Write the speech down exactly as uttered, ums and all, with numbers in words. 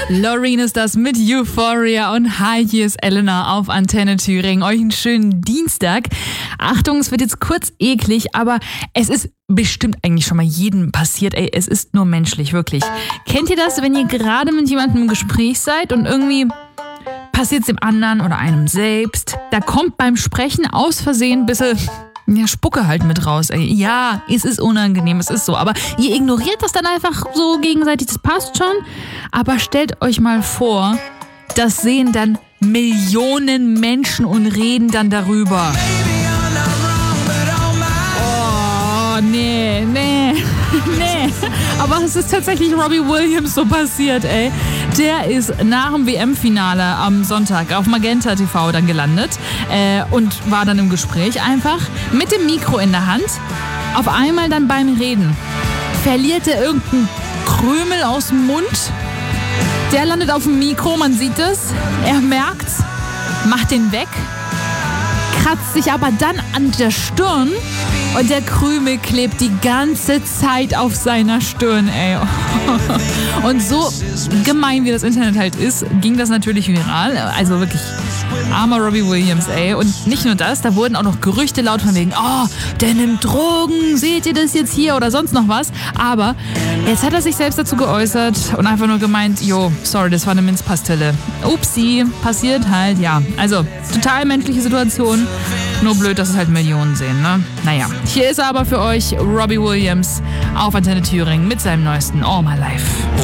Loreen ist das mit Euphoria und hi, hier ist Elena auf Antenne Thüringen. Euch einen schönen Dienstag. Achtung, es wird jetzt kurz eklig, aber es ist bestimmt eigentlich schon mal jedem passiert. Ey, es ist nur menschlich, wirklich. Kennt ihr das, wenn ihr gerade mit jemandem im Gespräch seid und irgendwie passiert es dem anderen oder einem selbst? Da kommt beim Sprechen aus Versehen ein bisschen... Ja, Spucke halt mit raus, ey. Ja, es ist unangenehm, es ist so. Aber ihr ignoriert das dann einfach so gegenseitig, das passt schon. Aber stellt euch mal vor, das sehen dann Millionen Menschen und reden dann darüber. Oh, nee, nee, nee. Aber es ist tatsächlich Robbie Williams so passiert, ey. Der ist nach dem W M-Finale am Sonntag auf Magenta T V dann gelandet äh, und war dann im Gespräch einfach mit dem Mikro in der Hand. Auf einmal dann beim Reden verliert er irgendeinen Krümel aus dem Mund. Der landet auf dem Mikro, man sieht es. Er merkt's, macht den weg, kratzt sich aber dann an der Stirn und der Krümel klebt die ganze Zeit auf seiner Stirn, ey. Und so gemein wie das Internet halt ist, ging das natürlich viral. Also wirklich armer Robbie Williams, ey. Und nicht nur das, da wurden auch noch Gerüchte laut von wegen, oh, der nimmt Drogen, seht ihr das jetzt hier oder sonst noch was. Aber jetzt hat er sich selbst dazu geäußert und einfach nur gemeint, jo, sorry, das war eine Minzpastille. Upsi, passiert halt, ja. Also, total menschliche Situation. Nur blöd, dass es halt Millionen sehen, ne? Naja, hier ist er aber für euch, Robbie Williams auf Antenne Thüringen mit seinem neuesten All My Life.